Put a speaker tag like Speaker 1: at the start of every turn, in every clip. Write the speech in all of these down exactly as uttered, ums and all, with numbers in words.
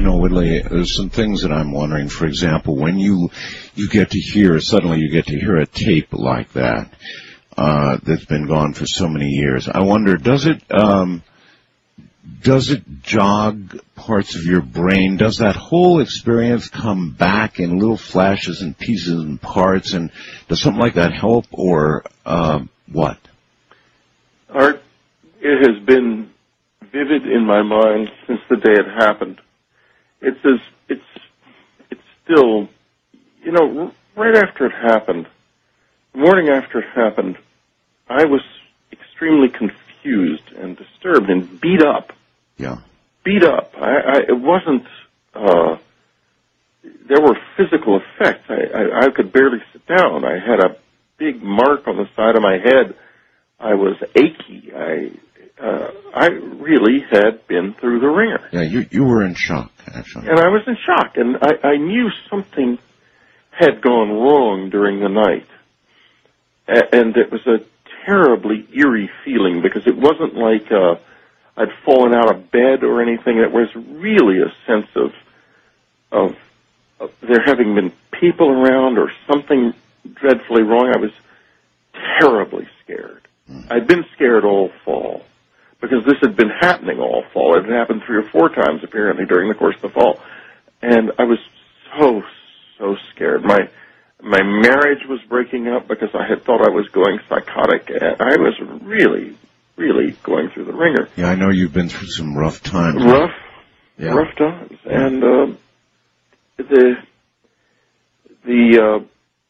Speaker 1: know, Whitley, there's some things that I'm wondering. For example, when you you get to hear, suddenly you get to hear a tape like that uh, that's been gone for so many years, I wonder, does it um, does it jog parts of your brain? Does that whole experience come back in little flashes and pieces and parts? And does something like that help, or uh, what?
Speaker 2: Art, it has been vivid in my mind since the day it happened. It's as it's it's still, you know, right after it happened, the morning after it happened, I was extremely confused and disturbed and beat up.
Speaker 1: Yeah.
Speaker 2: Beat up. I, I it wasn't. Uh, there were physical effects. I, I I could barely sit down. I had a big mark on the side of my head. I was achy. I. Uh, I really had been through the ringer.
Speaker 1: Yeah, you you were in shock, actually.
Speaker 2: And I was in shock, and I, I knew something had gone wrong during the night. A- and it was a terribly eerie feeling, because it wasn't like uh, I'd fallen out of bed or anything. It was really a sense of, of, of there having been people around or something dreadfully wrong. I was terribly scared. Mm. I'd been scared all fall, because this had been happening all fall. It had happened three or four times, apparently, during the course of the fall. And I was so, so scared. My my marriage was breaking up because I had thought I was going psychotic. I was really, really going through the ringer.
Speaker 1: Yeah, I know you've been through some rough times.
Speaker 2: Rough,
Speaker 1: yeah.
Speaker 2: rough times. And uh, the, the, uh,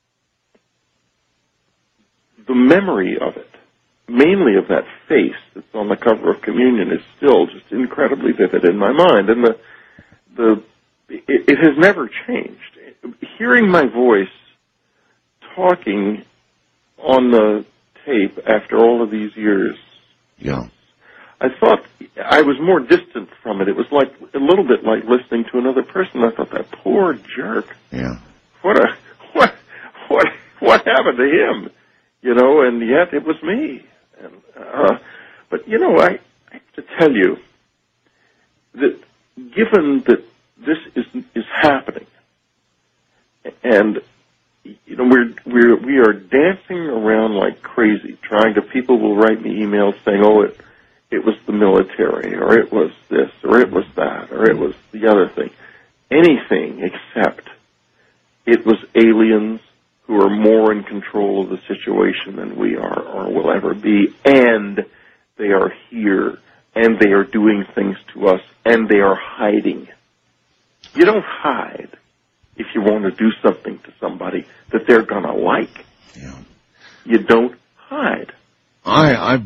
Speaker 2: the memory of it, mainly of that face that's on the cover of Communion, is still just incredibly vivid in my mind. And the the it, it has never changed. Hearing my voice talking on the tape after all of these years,
Speaker 1: yeah,
Speaker 2: I thought I was more distant from it. It was like a little bit like listening to another person. I thought, that poor jerk.
Speaker 1: Yeah.
Speaker 2: What a what what what happened to him? You know, and yet it was me. And, uh, but, you know, I, I have to tell you that given that this is is happening, and, you know, we're, we're, we are dancing around like crazy, trying to, people will write me emails saying, oh, it, it was the military, or it was this, or it was that, or it was the other thing. Anything except it was aliens who are more in control of the situation than we are or will ever be, and they are here, and they are doing things to us, and they are hiding. You don't hide if you want to do something to somebody that they're going to like.
Speaker 1: Yeah.
Speaker 2: You don't hide.
Speaker 1: I, I